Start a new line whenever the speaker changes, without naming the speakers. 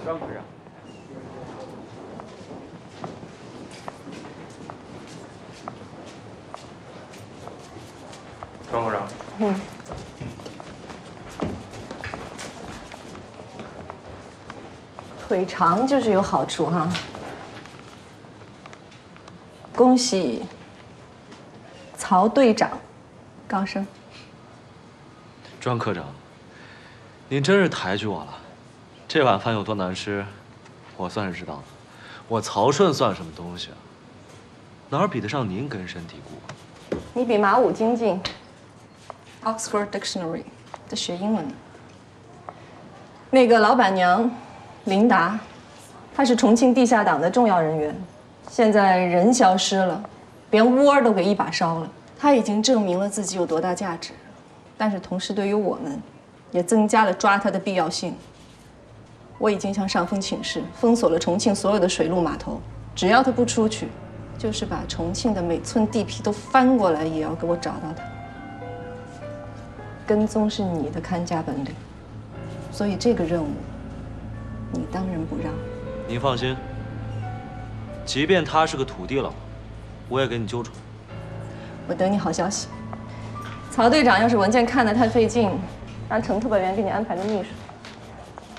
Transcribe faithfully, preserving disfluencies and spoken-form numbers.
庄科长。庄科长。嗯。
腿长就是有好处哈。恭喜曹队长高升。
庄科长，您真是抬举我了。这碗饭有多难吃，我算是知道了。我曹顺算什么东西啊？哪儿比得上您根深蒂固？
你比马武精进 ，Oxford Dictionary 在学英文呢。那个老板娘琳达，她是重庆地下党的重要人员，现在人消失了，连窝都给一把烧了。她已经证明了自己有多大价值。但是同时，对于我们，也增加了抓他的必要性。我已经向上峰请示，封锁了重庆所有的水陆码头，只要他不出去，就是把重庆的每寸地皮都翻过来，也要给我找到他。跟踪是你的看家本领，所以这个任务，你当仁不让。
您放心，即便他是个土地佬，我也给你揪出来。
我等你好消息。曹队长要是文件看得太费劲，让程特派员给你安排个秘书。